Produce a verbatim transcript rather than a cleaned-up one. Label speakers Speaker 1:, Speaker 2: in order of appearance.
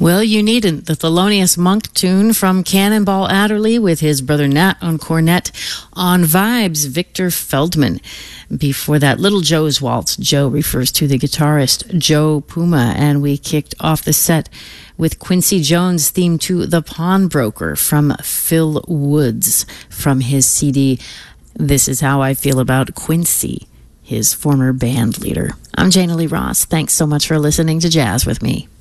Speaker 1: Well, you needn't. The Thelonious Monk tune from Cannonball Adderley with his brother Nat on cornet. On vibes, Victor Feldman. Before that, Little Joe's Waltz. Joe refers to the guitarist Joe Puma. And we kicked off the set with Quincy Jones' theme to The Pawnbroker from Phil Woods from his C D, This Is How I Feel About Quincy, his former band leader. I'm Jana Lee Ross. Thanks so much for listening to Jazz with me.